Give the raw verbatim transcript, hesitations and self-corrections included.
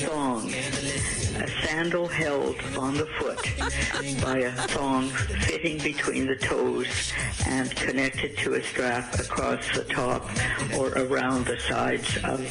thong, a sandal held on the foot by a thong fitting between the toes and connected to a strap across the top or around the sides of